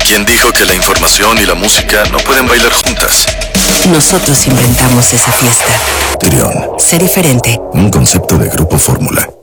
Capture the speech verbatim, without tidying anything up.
¿Quién dijo que la información y la música no pueden bailar juntas? Nosotros inventamos esa fiesta. Tirión. Sé diferente. Un concepto de Grupo Fórmula.